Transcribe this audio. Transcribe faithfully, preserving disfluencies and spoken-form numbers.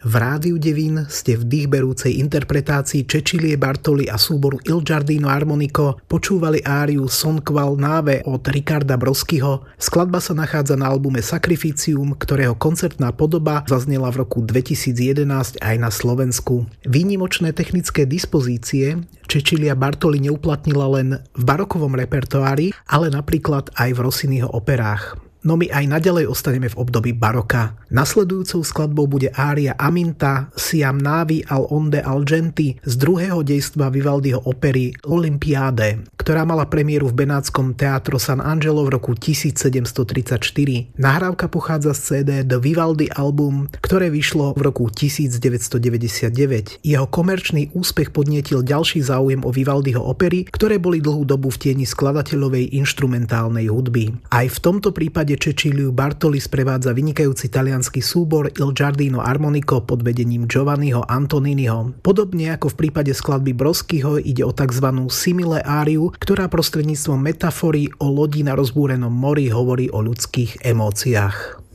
V Rádiu Devín ste v dýchberúcej interpretácii Cecilie Bartoli a súboru Il Giardino Armonico počúvali áriu Son qual nave od Riccarda Broschiho. Skladba sa nachádza na albume Sacrificium, ktorého koncertná podoba zaznela v roku dvetisícjedenásť aj na Slovensku. Výnimočné technické dispozície Cecilia Bartoli neuplatnila len v barokovom repertoári, ale napríklad aj v Rossiniho operách. No my aj naďalej ostaneme v období baroka. Nasledujúcou skladbou bude ária Aminta Siam navi al onde al genti z druhého dejstva Vivaldiho opery Olympiade, ktorá mala premiéru v benátskom Teatro San Angelo v roku tisícsedemstotridsaťštyri. Nahrávka pochádza z cé dé The Vivaldi Album, ktoré vyšlo v roku tisícdeväťstodeväťdesiatdeväť. Jeho komerčný úspech podnietil ďalší záujem o Vivaldiho opery, ktoré boli dlhú dobu v tieni skladateľovej inštrumentálnej hudby. Aj v tomto prípade Ceciliu Bartoli sprevádza vynikajúci taliansky súbor Il Giardino Armonico pod vedením Giovanniho Antoniniho. Podobne ako v prípade skladby Broschiho ide o tzv. Simile áriu, ktorá prostredníctvom metafory o lodi na rozbúrenom mori hovorí o ľudských emóciách.